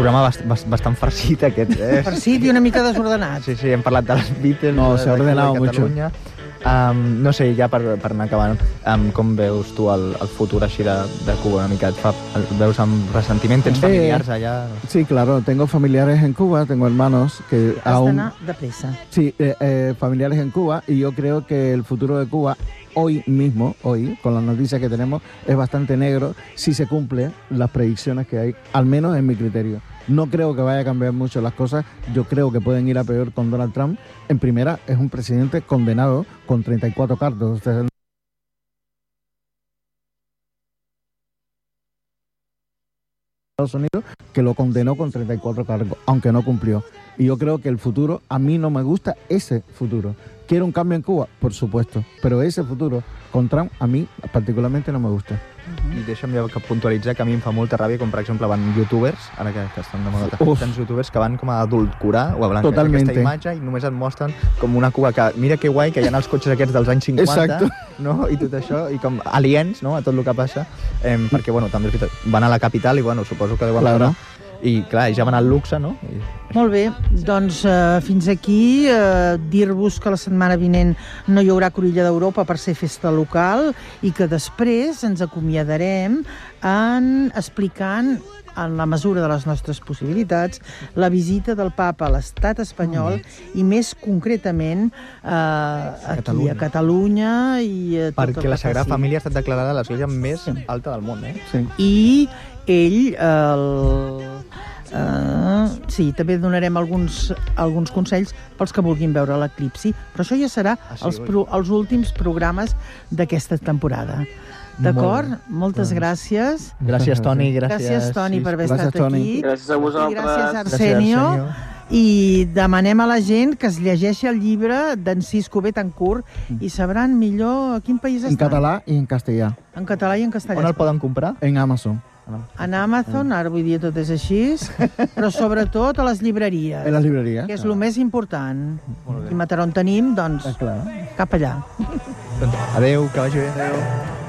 programa bastant farcit aquest, Farcit i una mica desordenat. Sí, hem parlat de les Beatles, No, se ha ordenado mucho. No sé, ja per anar acabant, com veus tu el futur així de Cuba una mica? Veus amb ressentiment? Tens familiars allà? Sí, claro, tengo familiares en Cuba, tengo hermanos que Has aún... d'anar de pressa. Sí, familiares en Cuba, y yo creo que el futuro de Cuba hoy mismo, hoy, con las noticias que tenemos, es bastante negro si se cumplen las predicciones que hay, al menos en mi criterio. No creo que vaya a cambiar mucho las cosas, yo creo que pueden ir a peor con Donald Trump. En primera, es un presidente condenado con 34 cargos. Estados Unidos, que lo condenó con 34 cargos, aunque no cumplió. Y yo creo que el futuro, a mí no me gusta ese futuro. ¿Quiero un cambio en Cuba? Por supuesto. Pero ese futuro con Trump, a mí particularmente no me gusta. I deixa'm ja puntualitzar que a mi em fa molta ràbia com, per exemple, van youtubers, ara que estan de moda, tants youtubers que van com a adulcorar o a blanquejar aquesta imatge i només et mostren com una Cuba que, mira que guai, que hi ha els cotxes aquests dels anys 50, exacto, no? I tot això, i com aliens, no?, a tot el que passa, perquè, bueno, també van a la capital i, bueno, suposo que deuen anar. I, clar, ja van al luxe, no? Molt bé, doncs fins aquí dir-vos que la setmana vinent no hi haurà Cruïlla d'Europa per ser festa local i que després ens acomiadarem explicant en la mesura de les nostres possibilitats, la visita del papa a l'estat espanyol i més concretament aquí a Catalunya i a tot perquè la Sagrada Família ha estat declarada l'església més alta del món, Sí. I ell sí, també donarem alguns consells pels que vulguin veure l'eclipsi, però això ja serà els últims programes d'aquesta temporada. D'acord? Moltes gràcies. Gràcies, Toni. Gràcies, Toni, per haver estat aquí. Gràcies a vosaltres. I gràcies, Arsenio. I demanem a la gent que es llegeixi el llibre d'en Cisco Betancourt i sabran millor a quin país està. En català i en castellà. En català i en castellà. On el poden comprar? En Amazon. En Amazon, ara avui dia tot és així, però sobretot a les llibreries. En les llibreries. Que és el més important. I Mataró on tenim, doncs cap allà. Adéu, que vagi bé. Adéu.